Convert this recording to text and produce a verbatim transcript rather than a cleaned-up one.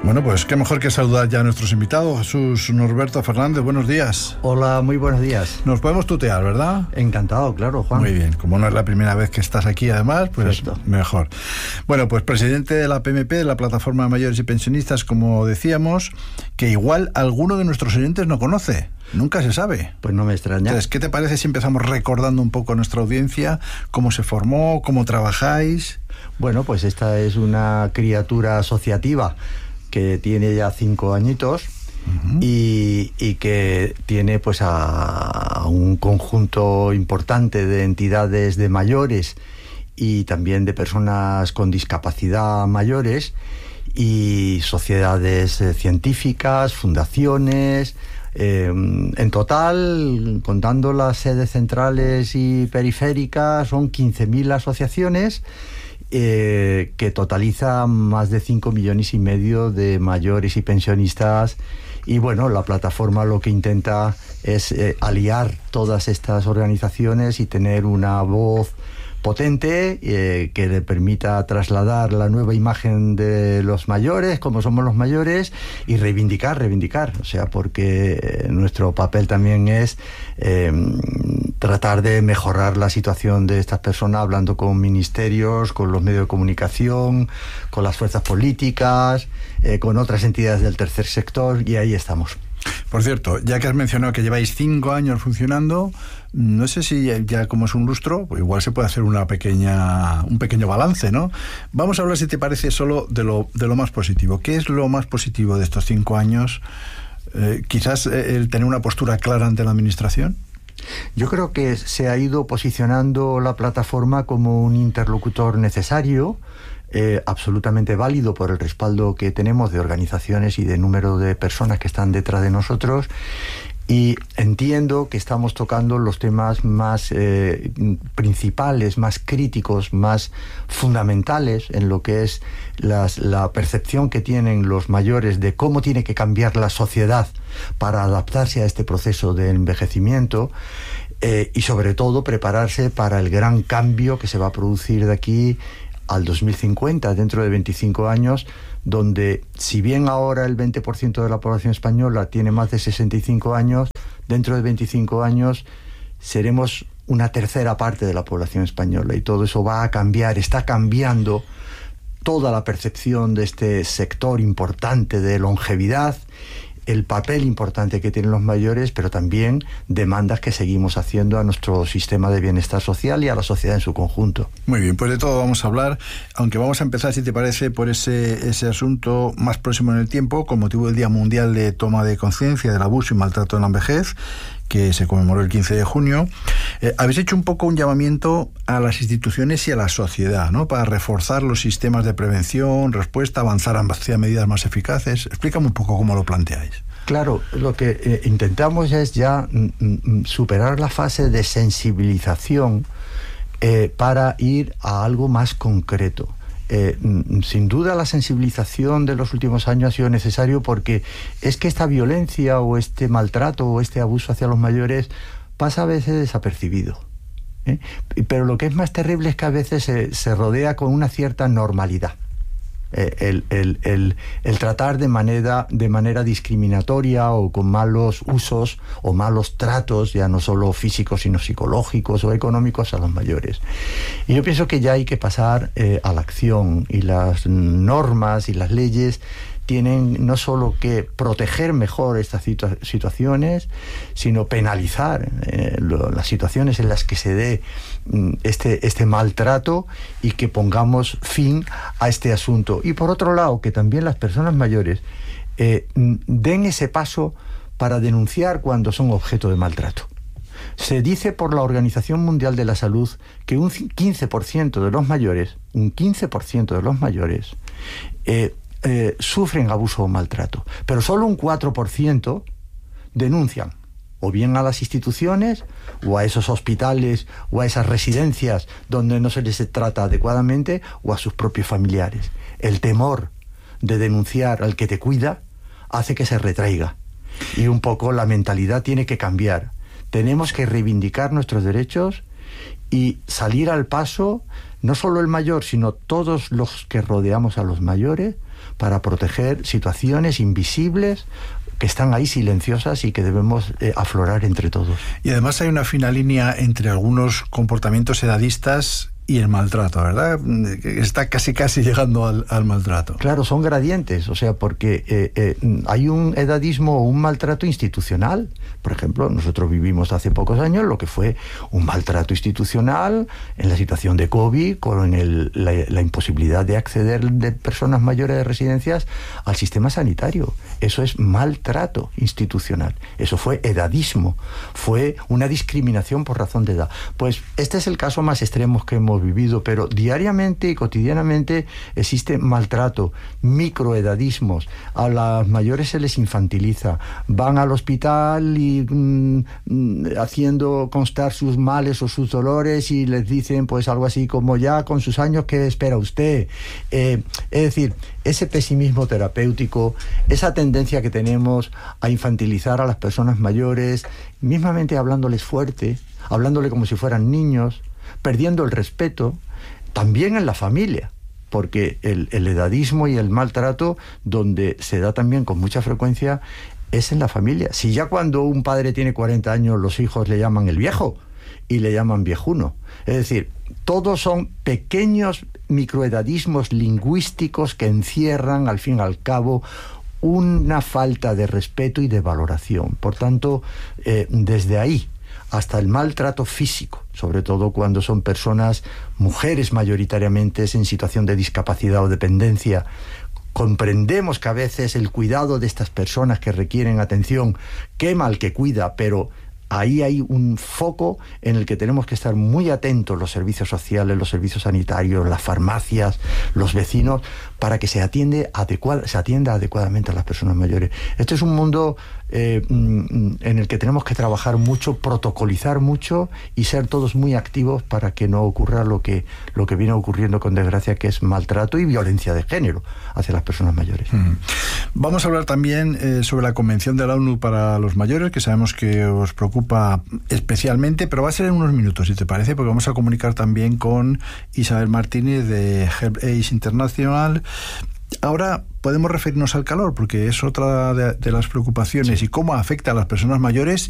Bueno, pues qué mejor que saludar ya a nuestros invitados. Jesús Norberto Fernández, buenos días. Hola, muy buenos días. Nos podemos tutear, ¿verdad? Encantado, claro, Juan. Muy bien, como no es la primera vez que estás aquí, además, pues Perfecto. Mejor. Bueno, pues presidente de la P M P, de la Plataforma de Mayores y Pensionistas, como decíamos, que igual alguno de nuestros oyentes no conoce. Nunca se sabe. Pues no me extraña. Entonces, ¿qué te parece si empezamos recordando un poco a nuestra audiencia cómo se formó, cómo trabajáis? Bueno, pues esta es una criatura asociativa que tiene ya cinco añitos uh-huh. y, y que tiene pues a, a un conjunto importante de entidades de mayores y también de personas con discapacidad mayores y sociedades eh, científicas, fundaciones. Eh, en total, contando las sedes centrales y periféricas, son quince mil asociaciones eh, que totalizan más de cinco millones y medio de mayores y pensionistas. Y bueno, la plataforma lo que intenta es eh, aliar todas estas organizaciones y tener una voz potente eh, que le permita trasladar la nueva imagen de los mayores, como somos los mayores, y reivindicar, reivindicar, o sea, porque eh, nuestro papel también es eh, tratar de mejorar la situación de estas personas, hablando con ministerios, con los medios de comunicación, con las fuerzas políticas, eh, con otras entidades del tercer sector, y ahí estamos. Por cierto, ya que has mencionado que lleváis cinco años funcionando, no sé si ya, ya como es un lustro, pues igual se puede hacer una pequeña, un pequeño balance, ¿no? Vamos a hablar, si te parece, solo de lo, de lo más positivo. ¿Qué es lo más positivo de estos cinco años? Eh, quizás eh, el tener una postura clara ante la administración. Yo creo que se ha ido posicionando la plataforma como un interlocutor necesario, Eh, absolutamente válido por el respaldo que tenemos de organizaciones y de número de personas que están detrás de nosotros, y entiendo que estamos tocando los temas más eh, principales, más críticos, más fundamentales en lo que es las, la percepción que tienen los mayores de cómo tiene que cambiar la sociedad para adaptarse a este proceso de envejecimiento. Eh, y sobre todo prepararse para el gran cambio que se va a producir de aquí al dos mil cincuenta, dentro de veinticinco años, donde si bien ahora el veinte por ciento de la población española tiene más de sesenta y cinco años, dentro de veinticinco años seremos una tercera parte de la población española, y todo eso va a cambiar, está cambiando toda la percepción de este sector importante de longevidad, el papel importante que tienen los mayores, pero también demandas que seguimos haciendo a nuestro sistema de bienestar social y a la sociedad en su conjunto. Muy bien, pues de todo vamos a hablar, aunque vamos a empezar, si te parece, por ese, ese asunto más próximo en el tiempo, con motivo del Día Mundial de Toma de Conciencia del Abuso y Maltrato en la Vejez, que se conmemoró el quince de junio. Eh, habéis hecho un poco un llamamiento a las instituciones y a la sociedad, ¿no?, para reforzar los sistemas de prevención, respuesta, avanzar hacia medidas más eficaces. Explícame un poco cómo lo planteáis. Claro, lo que eh, intentamos es ya mm, superar la fase de sensibilización eh, para ir a algo más concreto. Eh, sin duda la sensibilización de los últimos años ha sido necesario, porque es que esta violencia o este maltrato o este abuso hacia los mayores pasa a veces desapercibido, ¿eh? Pero lo que es más terrible es que a veces se, se rodea con una cierta normalidad. Eh, el, el, el, el tratar de manera, de manera discriminatoria o con malos usos o malos tratos, ya no solo físicos sino psicológicos o económicos, a los mayores. Y yo pienso que ya hay que pasar eh, a la acción, y las normas y las leyes tienen no solo que proteger mejor estas situa- situaciones, sino penalizar eh, lo, las situaciones en las que se dé mm, este, este maltrato, y que pongamos fin a este asunto. Y por otro lado, que también las personas mayores eh, den ese paso para denunciar cuando son objeto de maltrato. Se dice por la Organización Mundial de la Salud que un quince por ciento de los mayores, un quince por ciento de los mayores, eh, Eh, sufren abuso o maltrato, pero solo un cuatro por ciento denuncian, o bien a las instituciones, o a esos hospitales, o a esas residencias donde no se les trata adecuadamente, o a sus propios familiares. El temor de denunciar al que te cuida hace que se retraiga, y un poco la mentalidad tiene que cambiar. Tenemos que reivindicar nuestros derechos y salir al paso no solo el mayor, sino todos los que rodeamos a los mayores, para proteger situaciones invisibles que están ahí silenciosas y que debemos eh, aflorar entre todos. Y además hay una fina línea entre algunos comportamientos edadistas y el maltrato, ¿verdad? Está casi casi llegando al, al maltrato. Claro, son gradientes, o sea, porque eh, eh, hay un edadismo o un maltrato institucional. Por ejemplo, nosotros vivimos hace pocos años lo que fue un maltrato institucional en la situación de COVID, con el, la, la imposibilidad de acceder de personas mayores de residencias al sistema sanitario. Eso es maltrato institucional. Eso fue edadismo, fue una discriminación por razón de edad. Pues este es el caso más extremo que hemos vivido, pero diariamente y cotidianamente existe maltrato, microedadismos. A las mayores se les infantiliza, van al hospital y mm, haciendo constar sus males o sus dolores y les dicen pues algo así como ya con sus años, ¿qué espera usted? Eh, es decir, ese pesimismo terapéutico, esa tendencia que tenemos a infantilizar a las personas mayores, mismamente hablándoles fuerte, hablándole como si fueran niños, perdiendo el respeto, también en la familia, porque el, el edadismo y el maltrato, donde se da también con mucha frecuencia, es en la familia. Si ya cuando un padre tiene cuarenta años, los hijos le llaman el viejo y le llaman viejuno. Es decir, todos son pequeños microedadismos lingüísticos que encierran, al fin y al cabo, una falta de respeto y de valoración. Por tanto, eh, desde ahí hasta el maltrato físico, sobre todo cuando son personas, mujeres mayoritariamente, en situación de discapacidad o dependencia. Comprendemos que a veces el cuidado de estas personas que requieren atención, qué mal que cuida, pero ahí hay un foco en el que tenemos que estar muy atentos los servicios sociales, los servicios sanitarios, las farmacias, los vecinos, para que se atiende adecuada, se atienda adecuadamente a las personas mayores. Este es un mundo eh, en el que tenemos que trabajar mucho, protocolizar mucho y ser todos muy activos para que no ocurra lo que, lo que viene ocurriendo con desgracia, que es maltrato y violencia de género hacia las personas mayores. Mm. Vamos a hablar también eh, sobre la Convención de la ONU para los mayores, que sabemos que os preocupa especialmente, pero va a ser en unos minutos, si te parece, porque vamos a comunicar también con Isabel Martínez de HelpAge International. Ahora podemos referirnos al calor, porque es otra de, de las preocupaciones, sí, y cómo afecta a las personas mayores